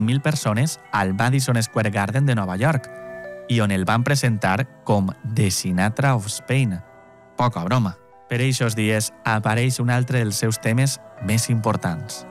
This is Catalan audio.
1.000 persones al Madison Square Garden de Nova York i on el van presentar com The Sinatra of Spain. Poca broma. Per eixos dies apareix un altre dels seus temes més importants.